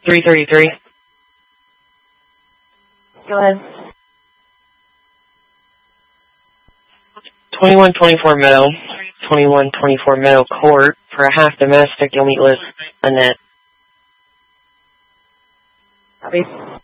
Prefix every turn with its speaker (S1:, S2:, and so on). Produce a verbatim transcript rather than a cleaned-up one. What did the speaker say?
S1: three thirty-three.
S2: Go ahead.
S1: twenty-one twenty-four Meadow. twenty-one twenty-four Meadow Court. For a half domestic, you'll meet with Annette.
S2: Copy.